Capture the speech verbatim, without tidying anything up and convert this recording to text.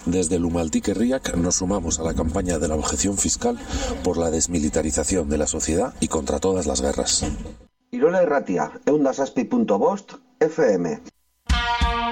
Desde Lumaltique Riac nos sumamos a la campaña de la objeción fiscal por la desmilitarización de la sociedad y contra todas las guerras. Irola Irratia, ehun eta zazpi puntu bost F M.